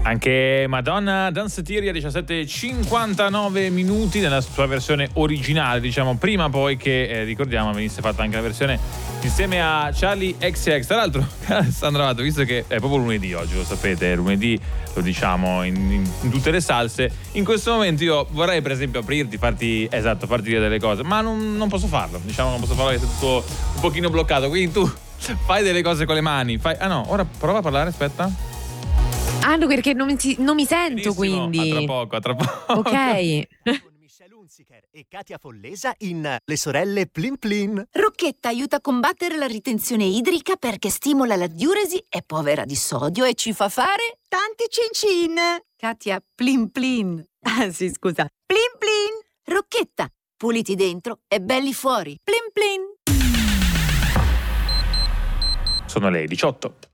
Anche Madonna Danceteria 17:59 minuti nella sua versione originale, diciamo, prima poi che ricordiamo venisse fatta anche la versione insieme a Charlie XCX. Tra l'altro, Sandra Amato, visto che è proprio lunedì oggi, lo sapete, lunedì lo diciamo in tutte le salse, in questo momento io vorrei per esempio farti dire delle cose, ma non posso farlo, diciamo, non posso farlo, è tutto un pochino bloccato, quindi tu fai delle cose con le mani, ora prova a parlare, aspetta. Ah, no, perché non mi sento. Benissimo. Quindi A tra poco. ok. Con Michelle Hunziker e Katia Follesa in Le sorelle Plin Plin. Rocchetta aiuta a combattere la ritenzione idrica perché stimola la diuresi, è povera di sodio e ci fa fare tanti cin cin. Katia Plin Plin. Ah sì, scusa. Plin Plin. Rocchetta, puliti dentro e belli fuori. Plin Plin. Sono le 18.